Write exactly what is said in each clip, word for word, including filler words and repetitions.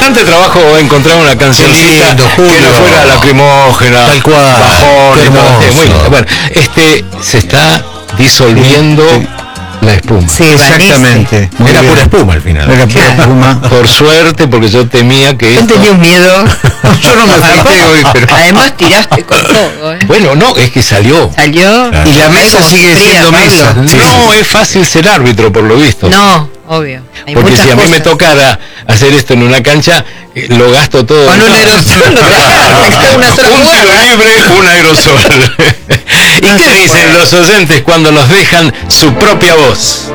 bastante trabajo encontrar una cancioncita lindo, que no fuera lacrimógena, tal cual, bajón, qué hermoso. este, muy lindo. Bueno, este se está disolviendo sí, sí. la espuma. Sí, exactamente. Muy Era bien. Pura espuma al final. Era pura espuma. Por suerte, porque yo temía que yo esto... tenía un miedo. Yo no me afecté hoy, pero... Además tiraste con todo, ¿eh? Bueno, no, es que salió. Salió. Claro. Y la mesa sigue fría, siendo Pablo. Mesa. No, sí. Es fácil ser árbitro, por lo visto. No, obvio. Hay porque si a mí cosas. me tocara hacer esto en una cancha, eh, lo gasto todo. Con un aerosol. Una sola un tiro libre, un aerosol. ¿Y no qué dicen puede. Los oyentes cuando nos dejan su propia voz?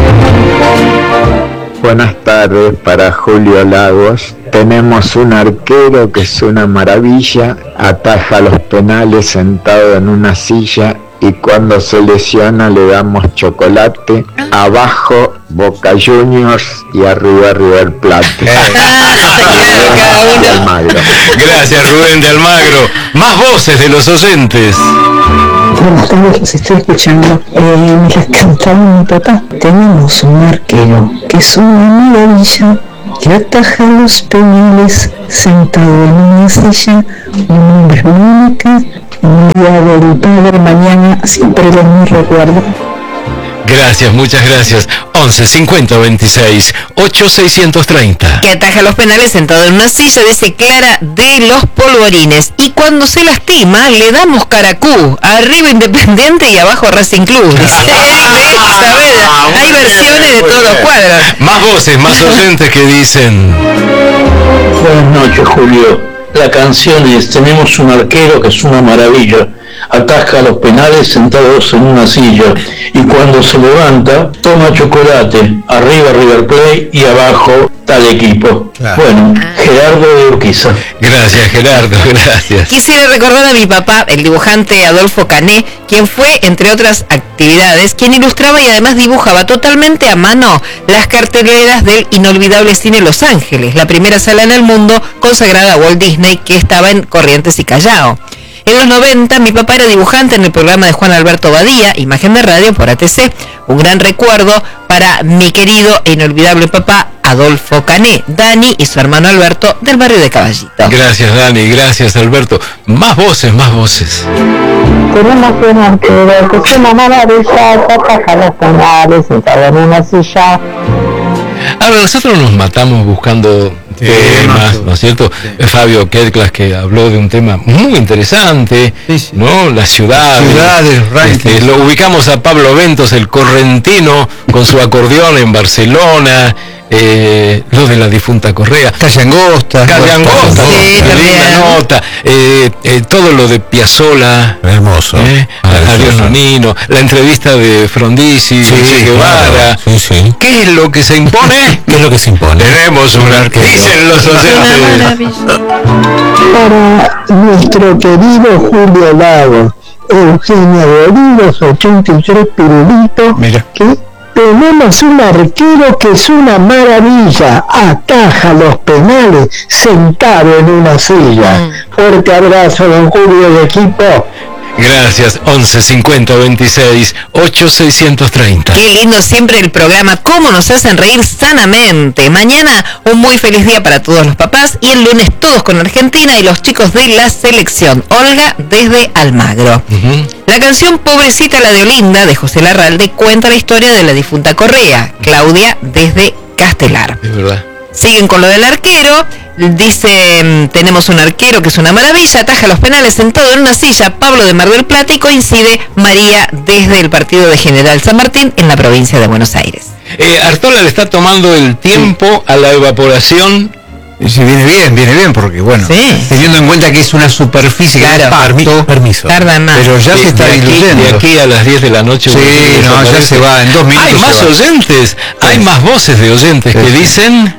Buenas tardes para Julio Lagos. Tenemos un arquero que es una maravilla, ataja los penales sentado en una silla y cuando se lesiona le damos chocolate, abajo Boca Juniors y arriba River Plate. Rubén de Almagro. Gracias, Rubén de Almagro. Más voces de los oyentes. Buenas tardes, los estoy escuchando. Eh, me les cantaba mi papá. Tenemos un arquero que es una maravilla, que ataja los penales sentado en una silla, un hombre única, un día del padre, mañana siempre lo me recuerdo. Gracias, muchas gracias. once cincuenta veintiséis ocho seiscientos treinta. Que ataja los penales sentado en una silla, dice Clara de los Polvorines. Y cuando se lastima, le damos Caracú. Arriba Independiente y abajo Racing Club. Dice Saavedra. Hay versiones de todos los cuadros. Más voces, más oyentes que dicen. Buenas noches, Julio. La canción es: tenemos un arquero que es una maravilla, ataja los penales sentados en una silla y cuando se levanta toma chocolate, arriba River Plate y abajo tal equipo. Claro. Bueno, Gerardo de Urquiza. Gracias, Gerardo, gracias. Quisiera recordar a mi papá, el dibujante Adolfo Cané, quien fue, entre otras actividades, quien ilustraba y además dibujaba totalmente a mano las carteleras del inolvidable cine Los Ángeles, la primera sala en el mundo consagrada a Walt Disney, que estaba en Corrientes y Callao. En los noventa, mi papá era dibujante en el programa de Juan Alberto Badía, Imagen de Radio por A T C. Un gran recuerdo para mi querido e inolvidable papá Adolfo Cané, Dani y su hermano Alberto del barrio de Caballito. Gracias, Dani, gracias, Alberto. Más voces, más voces. Tenemos un arquero que es una maravilla, ataja los penales sentado en una silla. Ahora, nosotros nos matamos buscando sí, temas, ¿no es cierto? Sí. Fabio Ketclas, que habló de un tema muy interesante, sí, sí. ¿no? La ciudad. Ciudades, este, lo ubicamos a Pablo Ventos, el correntino, con su acordeón en Barcelona. Eh, lo de la difunta Correa, Calle Angosta, Calle Angosta, sí, una linda nota, eh, eh, todo lo de Piazzolla, hermoso, eh, Ariel Nonino, la entrevista de Frondizi, sí, Che Guevara, claro, sí, sí. ¿Qué es lo que se impone? ¿Qué es lo que se impone? Tenemos un arquero, dicen los oyentes. Para nuestro querido Julio Lagos, Eugenio Bolívar, ochenta y tres Pirulito, mira, que tenemos un arquero que es una maravilla, ataja los penales sentado en una silla. Mm. Fuerte abrazo, don Julio, de equipo. Gracias, once cincuenta veintiséis ocho seiscientos treinta. Qué lindo siempre el programa, cómo nos hacen reír sanamente. Mañana un muy feliz día para todos los papás y el lunes todos con Argentina y los chicos de la selección. Olga desde Almagro. Uh-huh. La canción Pobrecita la de Olinda de José Larralde cuenta la historia de la difunta Correa. Claudia desde Castelar. Es verdad. Siguen con lo del arquero. Dice, tenemos un arquero que es una maravilla, ataja los penales sentado en una silla, Pablo de Mar del Plata, y coincide María desde el partido de General San Martín en la provincia de Buenos Aires. Eh, Artola le está tomando el tiempo sí. a la evaporación. Sí, viene bien, viene bien, porque bueno, sí. teniendo en cuenta que es una superficie, claro, permiso, permiso. Tarda más. Pero ya de, se está de diluyendo. Aquí, de aquí a las diez de la noche. Sí, no, ya se va, en dos minutos. Hay más oyentes, sí. hay más voces de oyentes sí. que dicen...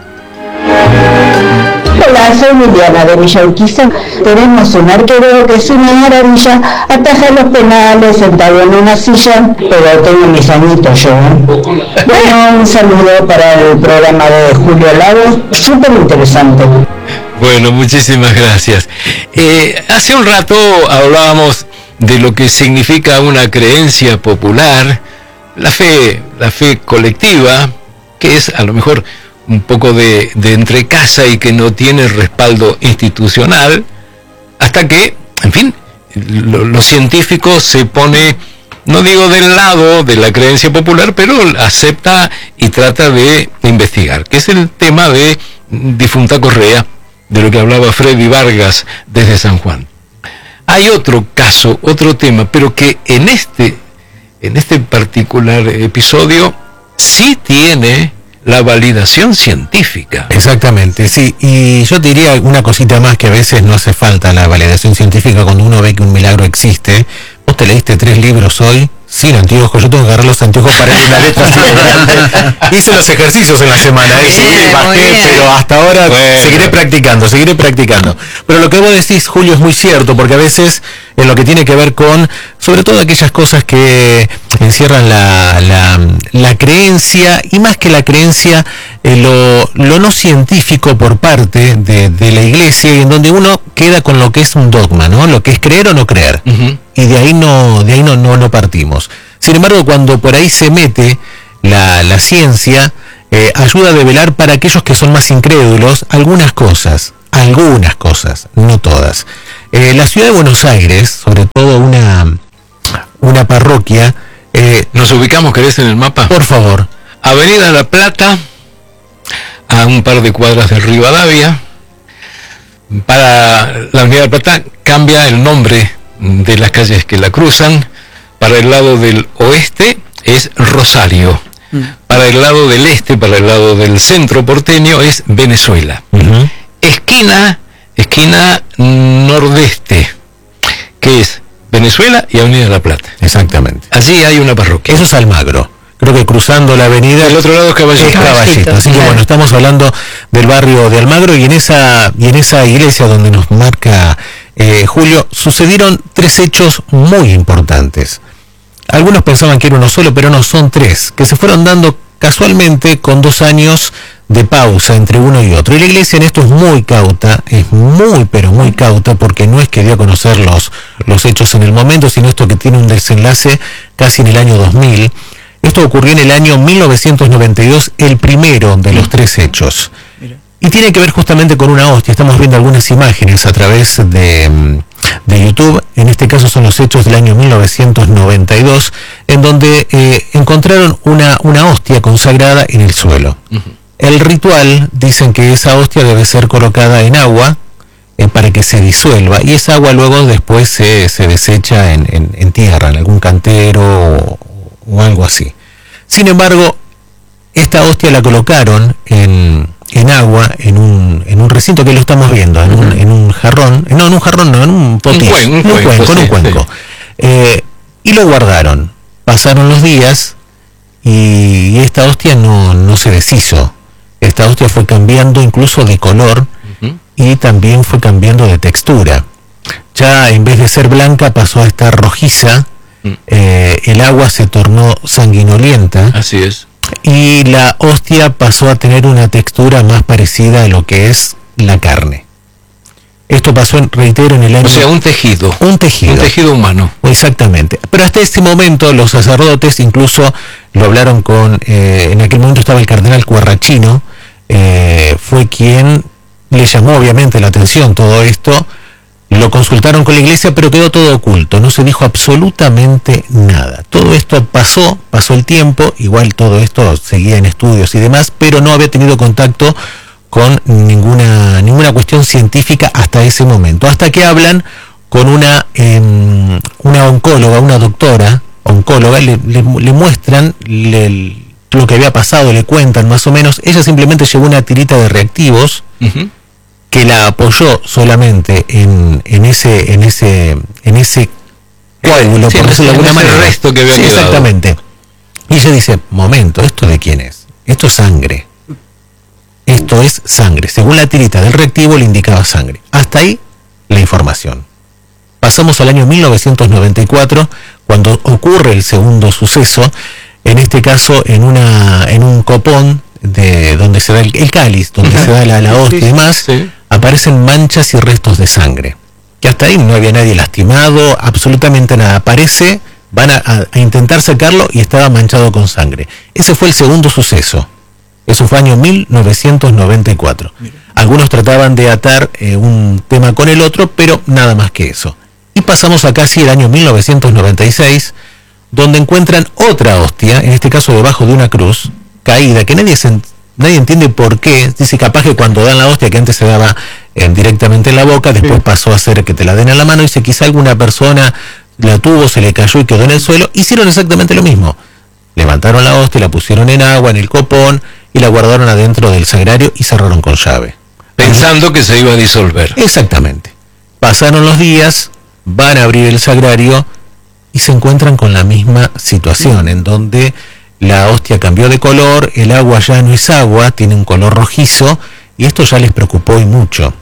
Hola, soy Liliana de Villa Urquiza. Tenemos un arquero que es una maravilla, ataja los penales sentado en una silla, pero tengo mis añitos yo. ¿eh? Bueno, un saludo para el programa de Julio Lagos, súper interesante. Bueno, muchísimas gracias. Eh, hace un rato hablábamos de lo que significa una creencia popular, la fe, la fe colectiva, que es a lo mejor un poco de, de entrecasa y que no tiene respaldo institucional, hasta que, en fin, lo, lo científico se pone, no digo del lado de la creencia popular, pero acepta y trata de investigar, que es el tema de difunta Correa, de lo que hablaba Freddy Vargas desde San Juan. Hay otro caso, otro tema, pero que en este, en este particular episodio sí tiene la validación científica. Exactamente, sí. Y yo diría una cosita más, que a veces no hace falta la validación científica cuando uno ve que un milagro existe. Vos te leíste tres libros hoy sin anteojos. Yo tengo que agarrar los anteojos para leer una letra así. Hice los ejercicios en la semana, ¿eh? Sí, bajé, pero hasta ahora bueno. seguiré practicando, seguiré practicando. Pero lo que vos decís, Julio, es muy cierto, porque a veces en lo que tiene que ver con, sobre todo aquellas cosas que encierran la, la, la creencia, y más que la creencia, eh, lo, lo no científico por parte de, de la iglesia, y en donde uno queda con lo que es un dogma, ¿no? Lo que es creer o no creer. Uh-huh. Y de ahí no, de ahí no, no, no partimos. Sin embargo, cuando por ahí se mete la, la ciencia, eh, ayuda a develar para aquellos que son más incrédulos algunas cosas, algunas cosas, no todas. Eh, la ciudad de Buenos Aires, sobre todo una, una parroquia... Eh, ¿Nos ubicamos, querés, en el mapa? Por favor. Avenida La Plata, a un par de cuadras de Rivadavia. Para la Avenida La Plata cambia el nombre de las calles que la cruzan. Para el lado del oeste es Rosario. Mm. Para el lado del este, para el lado del centro porteño, es Venezuela. Uh-huh. Esquina, esquina nordeste, que es Venezuela y Avenida La Plata. Exactamente. Allí hay una parroquia. Eso es Almagro. Creo que cruzando la avenida... El otro lado es Caballito. Es Caballito. Así que bueno, estamos hablando del barrio de Almagro, y en esa, y en esa iglesia donde nos marca eh, Julio, sucedieron tres hechos muy importantes. Algunos pensaban que era uno solo, pero no, son tres, que se fueron dando casualmente con dos años de pausa entre uno y otro. Y la iglesia en esto es muy cauta, es muy, pero muy cauta, porque no es que dio a conocer los, los hechos en el momento, sino esto que tiene un desenlace casi en el año dos mil. Esto ocurrió en el año mil novecientos noventa y dos, el primero de los tres hechos. Y tiene que ver justamente con una hostia. Estamos viendo algunas imágenes a través de, de YouTube. En este caso son los hechos del año mil novecientos noventa y dos, en donde eh, encontraron una, una hostia consagrada en el suelo. Uh-huh. El ritual, dicen que esa hostia debe ser colocada en agua eh, para que se disuelva, y esa agua luego después se, se desecha en, en, en tierra, en algún cantero o, o algo así. Sin embargo, esta hostia la colocaron en, en agua, en un, en un recinto que lo estamos viendo, en un, en un jarrón, no, en un jarrón, no, en un potis, un, cuen, un, un cuenco, cuenco, sí, en un cuenco. Sí. Eh, y lo guardaron. Pasaron los días y esta hostia no, no se deshizo. Esta hostia fue cambiando incluso de color, uh-huh, y también fue cambiando de textura. Ya en vez de ser blanca pasó a estar rojiza. Eh, el agua se tornó sanguinolienta. Así es. Y la hostia pasó a tener una textura más parecida a lo que es la carne. Esto pasó, en, reitero, en el año... O sea, un tejido. Un tejido. Un tejido humano. Exactamente. Pero hasta ese momento los sacerdotes incluso lo hablaron con... Eh, en aquel momento estaba el cardenal Cuarrachino, eh, fue quien le llamó obviamente la atención todo esto. Lo consultaron con la iglesia, pero quedó todo oculto, no se dijo absolutamente nada. Todo esto pasó, pasó el tiempo, igual todo esto seguía en estudios y demás, pero no había tenido contacto con ninguna, ninguna cuestión científica hasta ese momento. Hasta que hablan con una, eh, una oncóloga, una doctora oncóloga, le, le, le muestran le, lo que había pasado, le cuentan más o menos. Ella simplemente llevó una tirita de reactivos, uh-huh, que la apoyó solamente en, en ese en ese en ese coágulo, sí, por decirlo de alguna manera. Resto que había sí, exactamente. Y ella dice, momento, ¿esto de quién es? Esto es sangre. Esto es sangre. Según la tirita del reactivo le indicaba sangre. Hasta ahí la información. Pasamos al año mil novecientos noventa y cuatro, cuando ocurre el segundo suceso, en este caso en una en un copón de donde se da el, el cáliz, donde se da la, la hostia y demás, sí, aparecen manchas y restos de sangre. Que hasta ahí no había nadie lastimado, absolutamente nada. Aparece, van a, a, a intentar sacarlo y estaba manchado con sangre. Ese fue el segundo suceso. Eso fue año mil novecientos noventa y cuatro. Algunos trataban de atar eh, un tema con el otro, pero nada más que eso. Y pasamos a casi el año mil novecientos noventa y seis, donde encuentran otra hostia, en este caso debajo de una cruz, caída, que nadie, se, nadie entiende por qué. Dice capaz que cuando dan la hostia, que antes se daba eh, directamente en la boca, después sí. pasó a ser que te la den en la mano, dice quizá alguna persona la tuvo, se le cayó y quedó en el suelo. Hicieron exactamente lo mismo. Levantaron la hostia, la pusieron en agua, en el copón, y la guardaron adentro del sagrario y cerraron con llave. Pensando que se iba a disolver. Exactamente. Pasaron los días, van a abrir el sagrario y se encuentran con la misma situación, en donde la hostia cambió de color, el agua ya no es agua, tiene un color rojizo, y esto ya les preocupó y mucho.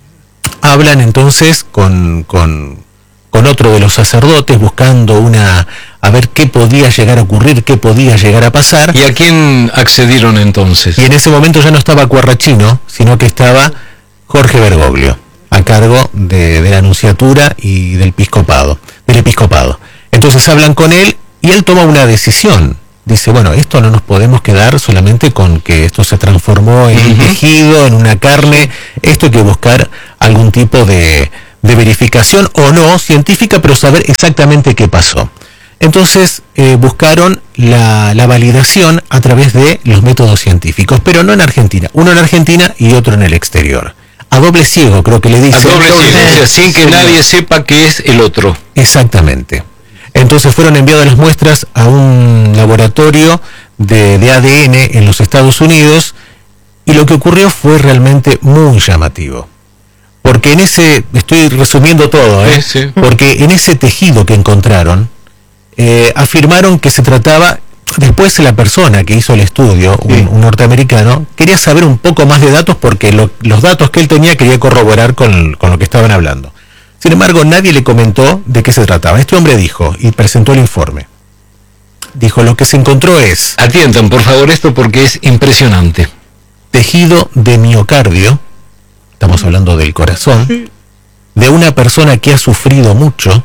Hablan entonces con, con, con otro de los sacerdotes, buscando una... a ver qué podía llegar a ocurrir, qué podía llegar a pasar. ¿Y a quién accedieron entonces? Y en ese momento ya no estaba Cuarrachino, sino que estaba Jorge Bergoglio, a cargo de, de la nunciatura y del episcopado, del episcopado. Entonces hablan con él y él toma una decisión. Dice, bueno, esto no nos podemos quedar solamente con que esto se transformó en uh-huh. tejido, en una carne. Esto hay que buscar algún tipo de, de verificación o no científica, pero saber exactamente qué pasó. Entonces eh, buscaron la, la validación a través de los métodos científicos, pero no en Argentina, uno en Argentina y otro en el exterior. A doble ciego, creo que le dicen. A doble ciego, sin que nadie sepa qué es el otro. Exactamente. Entonces fueron enviadas las muestras a un laboratorio de, de A D N en los Estados Unidos, y lo que ocurrió fue realmente muy llamativo. Porque en ese, estoy resumiendo todo, ¿eh? Sí, sí. Porque en ese tejido que encontraron, Eh, afirmaron que se trataba, después la persona que hizo el estudio, sí. un, un norteamericano, quería saber un poco más de datos porque lo, los datos que él tenía quería corroborar con, con lo que estaban hablando. Sin embargo, nadie le comentó de qué se trataba. Este hombre dijo, y presentó el informe, dijo, lo que se encontró es... Atiendan, por favor, esto porque es impresionante. Tejido de miocardio, estamos hablando del corazón, sí. de una persona que ha sufrido mucho.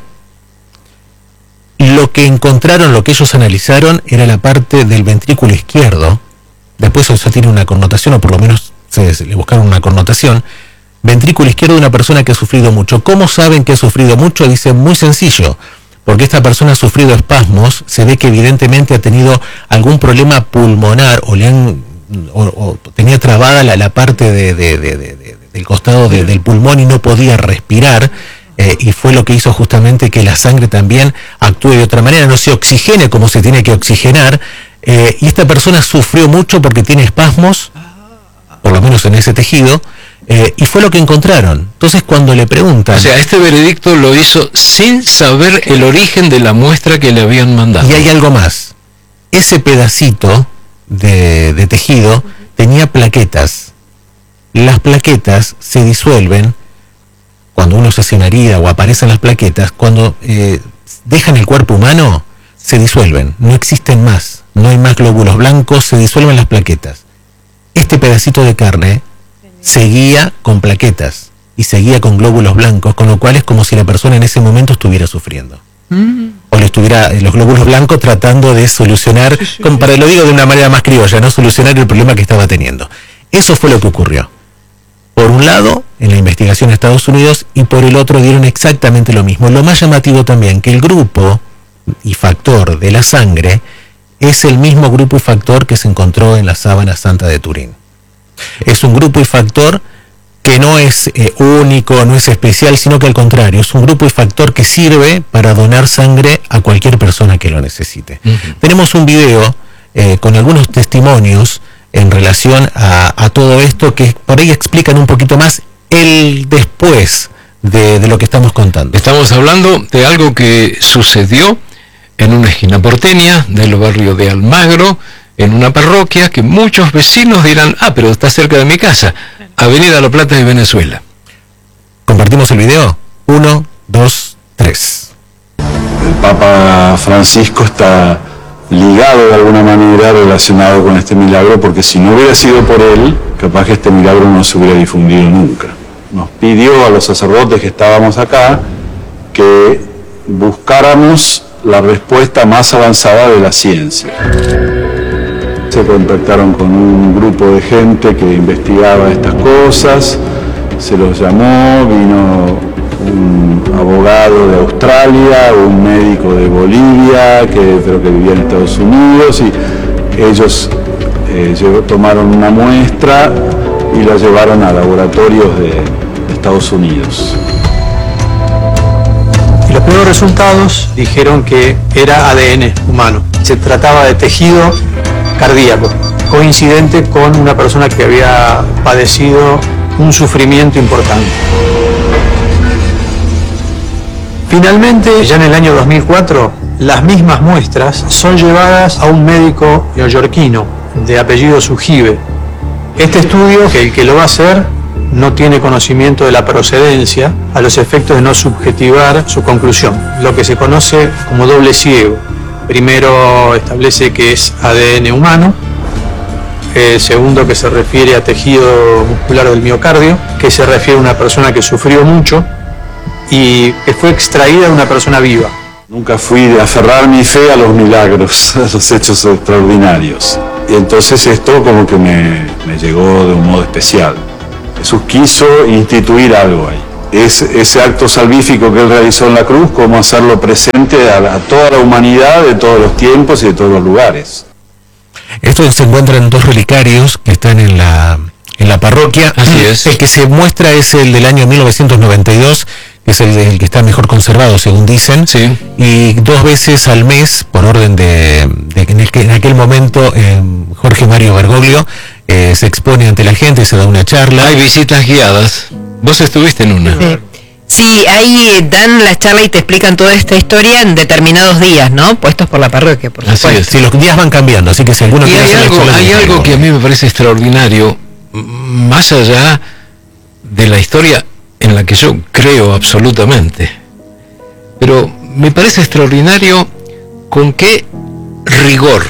Lo que encontraron, lo que ellos analizaron, era la parte del ventrículo izquierdo. Después eso tiene una connotación, o por lo menos se, se le buscaron una connotación. Ventrículo izquierdo de una persona que ha sufrido mucho. ¿Cómo saben que ha sufrido mucho? Dicen, muy sencillo. Porque esta persona ha sufrido espasmos, se ve que evidentemente ha tenido algún problema pulmonar, o le han o, o tenía trabada la, la parte de, de, de, de, de, del costado de, del pulmón y no podía respirar. Eh, y fue lo que hizo justamente que la sangre también actúe de otra manera, no se oxigene como se tiene que oxigenar, eh, y esta persona sufrió mucho porque tiene espasmos, por lo menos en ese tejido, eh, y fue lo que encontraron. Entonces cuando le preguntan... O sea, este veredicto lo hizo sin saber el origen de la muestra que le habían mandado. Y hay algo más, ese pedacito de, de tejido tenía plaquetas. Las plaquetas se disuelven cuando uno se hace una herida o aparecen las plaquetas, cuando eh, dejan el cuerpo humano, se disuelven, no existen más, no hay más glóbulos blancos, se disuelven las plaquetas. Este pedacito de carne seguía con plaquetas y seguía con glóbulos blancos, con lo cual es como si la persona en ese momento estuviera sufriendo. Mm. O le estuviera, los glóbulos blancos tratando de solucionar, sí, sí, como para lo digo de una manera más criolla, no solucionar el problema que estaba teniendo. Eso fue lo que ocurrió. Por un lado, en la investigación de Estados Unidos, y por el otro dieron exactamente lo mismo. Lo más llamativo también, que el grupo y factor de la sangre es el mismo grupo y factor que se encontró en la sábana santa de Turín. Es un grupo y factor que no es eh, único, no es especial, sino que al contrario, es un grupo y factor que sirve para donar sangre a cualquier persona que lo necesite. Uh-huh. Tenemos un video eh, con algunos testimonios en relación a, a todo esto, que por ahí explican un poquito más el después de, de lo que estamos contando. Estamos hablando de algo que sucedió en una esquina porteña del barrio de Almagro, en una parroquia que muchos vecinos dirán, ah, pero está cerca de mi casa, Avenida La Plata de Venezuela. ¿Compartimos el video? Uno, dos, tres. El Papa Francisco está ligado de alguna manera relacionado con este milagro, porque si no hubiera sido por él, capaz que este milagro no se hubiera difundido nunca. Nos pidió a los sacerdotes que estábamos acá que buscáramos la respuesta más avanzada de la ciencia. Se contactaron con un grupo de gente que investigaba estas cosas, se los llamó, vino un abogado de Australia, un médico de Bolivia, que creo que vivía en Estados Unidos, y ellos eh, llevó, tomaron una muestra y la llevaron a laboratorios de, de Estados Unidos. Y los primeros resultados dijeron que era A D N humano. Se trataba de tejido cardíaco, coincidente con una persona que había padecido un sufrimiento importante. Finalmente, ya en el año dos mil cuatro, las mismas muestras son llevadas a un médico neoyorquino de apellido Sujibe. Este estudio, que el que lo va a hacer no tiene conocimiento de la procedencia a los efectos de no subjetivar su conclusión, lo que se conoce como doble ciego. Primero establece que es A D N humano, eh, segundo que se refiere a tejido muscular del miocardio, que se refiere a una persona que sufrió mucho y que fue extraída de una persona viva. Nunca fui de aferrar mi fe a los milagros, a los hechos extraordinarios. Y entonces esto como que me, me llegó de un modo especial. Jesús quiso instituir algo ahí. Es ese acto salvífico que él realizó en la cruz, cómo hacerlo presente a, a toda la humanidad de todos los tiempos y de todos los lugares. Esto se encuentra en dos relicarios que están en la, en la parroquia. Así es. El que se muestra es el del año mil novecientos noventa y dos, que es el, el que está mejor conservado, según dicen. Sí. Y dos veces al mes, por orden de, de que en, el que en aquel momento eh, Jorge Mario Bergoglio eh, se expone ante la gente, se da una charla. Hay visitas guiadas. Vos estuviste en una. Sí. Sí, ahí dan la charla y te explican toda esta historia en determinados días, ¿no? Puestos por la parroquia, por supuesto. Así es. Sí, los días van cambiando, así que si alguno y quiere hay hacer algo, la hay charla, algo que a mí me parece extraordinario, más allá de la historia en la que yo creo absolutamente. Pero me parece extraordinario con qué rigor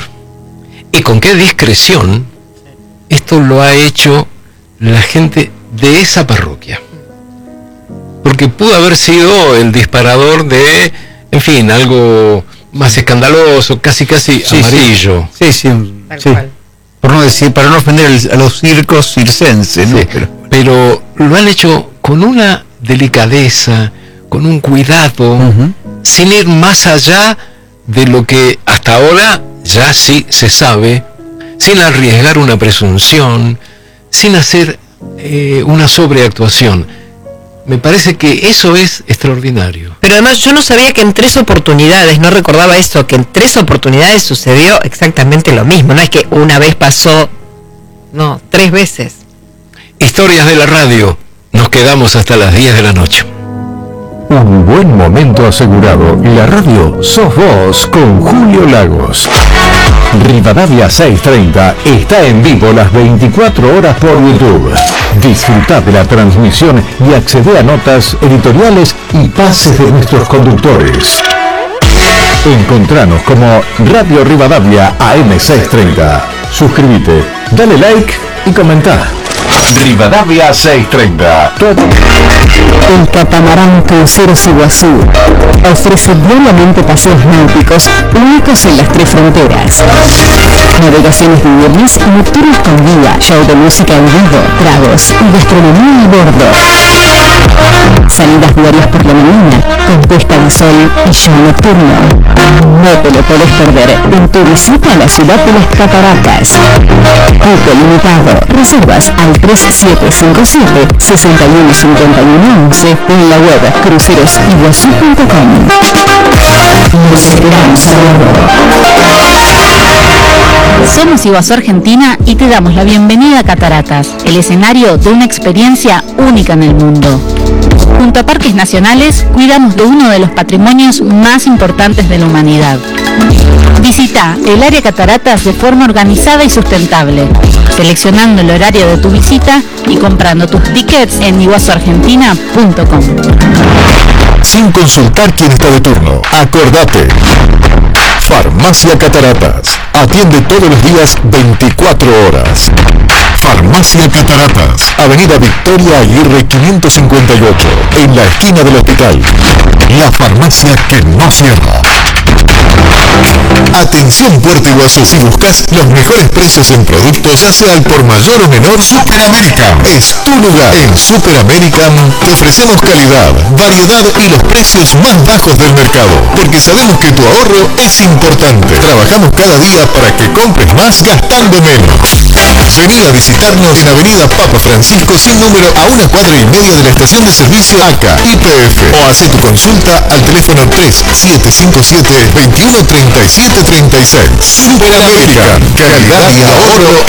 y con qué discreción esto lo ha hecho la gente de esa parroquia. Porque pudo haber sido el disparador de, en fin, algo más escandaloso, casi casi sí, amarillo. Sí, sí, sí. Por no decir, para no ofender el, a los circos circenses, ¿no? Sí, pero, pero lo han hecho con una delicadeza, con un cuidado, uh-huh. sin ir más allá de lo que hasta ahora ya sí se sabe, sin arriesgar una presunción, sin hacer eh, una sobreactuación. Me parece que eso es extraordinario. Pero además yo no sabía que en tres oportunidades, no recordaba eso, que en tres oportunidades sucedió exactamente lo mismo. No es que una vez pasó, no, tres veces. Historias de la radio. Nos quedamos hasta las diez de la noche. Un buen momento asegurado. La radio sos vos con Julio Lagos. Rivadavia seiscientos treinta está en vivo las veinticuatro horas por YouTube. Disfrutá de la transmisión y accede a notas editoriales y pases de nuestros conductores. Encontranos como Radio Rivadavia A M seiscientos treinta. Suscríbete, dale like y comentá. Rivadavia seiscientos treinta. El catamarán Cruceros Iguazú ofrece diariamente paseos náuticos únicos en las tres fronteras. Navegaciones diurnas y nocturnas con guía, show de música en vivo, tragos y gastronomía a bordo. Salidas diarias por la mañana, con puesta de sol y show nocturno. No te lo podés perder en tu visita a la ciudad de las Cataratas. Cupo limitado. Reservas al tres siete cinco siete, seis uno cinco uno once en la web cruceros iguazú punto com. Nos esperamos a bordo. Somos Iguazú Argentina y te damos la bienvenida a Cataratas, el escenario de una experiencia única en el mundo. Junto a parques nacionales, cuidamos de uno de los patrimonios más importantes de la humanidad. Visita el área Cataratas de forma organizada y sustentable, seleccionando el horario de tu visita y comprando tus tickets en iguazú argentina punto com. Sin consultar quién está de turno, acordate. Farmacia Cataratas. Atiende todos los días veinticuatro horas. Farmacia Cataratas. Avenida Victoria Aguirre quinientos cincuenta y ocho. En la esquina del hospital. La farmacia que no cierra. Atención Puerto Iguazú, si buscas los mejores precios en productos, ya sea al por mayor o menor, Superamerican es tu lugar. En Superamerican te ofrecemos calidad, variedad y los precios más bajos del mercado, porque sabemos que tu ahorro es importante. Trabajamos cada día para que compres más gastando menos. Vení a visitarnos en Avenida Papa Francisco sin número, a una cuadra y media de la estación de servicio A C A Y P F, o hace tu consulta al teléfono tres siete cinco siete, dos uno tres siete tres seis. Superamerican, calidad y ahorro